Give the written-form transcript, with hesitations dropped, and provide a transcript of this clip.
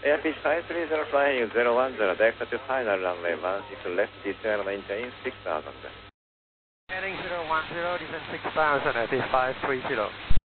Airfish 530 flying 010, departure to final runway 16 left, descend maintain 6000. Heading 010, descend 6000 at 530.